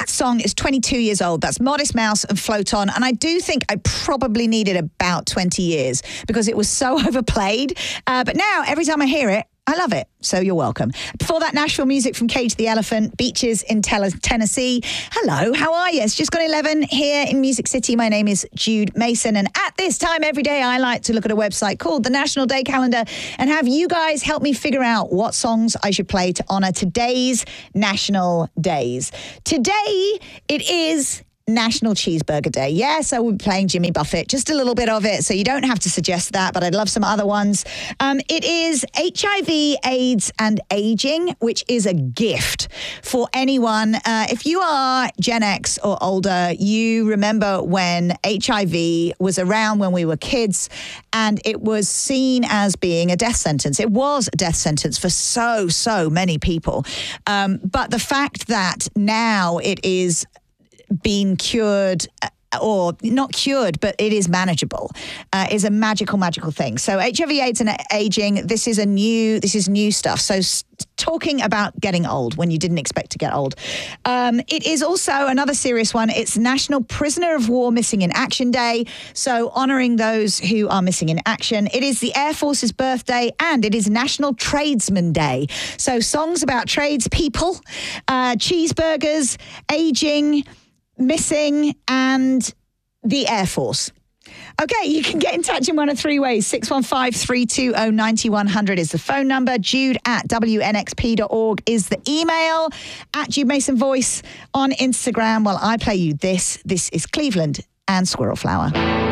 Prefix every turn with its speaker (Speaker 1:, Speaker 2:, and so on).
Speaker 1: That song is 22 years old. That's Modest Mouse and Float On. And I do think I probably needed about 20 years because it was so overplayed. But now, every time I hear it, I love it. So you're welcome. Before that, Nashville music from Cage the Elephant, Beaches in Tennessee. Hello, how are you? It's just gone 11 here in Music City. My name is Jude Mason. And at this time every day, I like to look at a website called the National Day Calendar and have you guys help me figure out what songs I should play to honor today's national days. Today, it is National Cheeseburger Day. Yes, I will be playing Jimmy Buffett, just a little bit of it, so you don't have to suggest that, but I'd love some other ones. It is HIV, AIDS, and aging, which is a gift for anyone. If you are Gen X or older, you remember when HIV was around when we were kids, and it was seen as being a death sentence. It was a death sentence for so many people. But the fact that now it is being cured, or not cured, but it is manageable, is a magical thing. So HIV, AIDS, and aging, this is new stuff. So talking about getting old when you didn't expect to get old. It is also another serious one. It's National Prisoner of War Missing in Action Day. So honoring those who are missing in action. It is the Air Force's birthday, and it is National Tradesman Day. So songs about tradespeople, cheeseburgers, aging, missing, and the Air Force. Okay, you can get in touch in one of three ways. 615-320-9100 is the phone number. Jude@WNXP.org is the email. At Jude Mason Voice on Instagram. While I play you this. This is Cleveland and Squirrel Flower.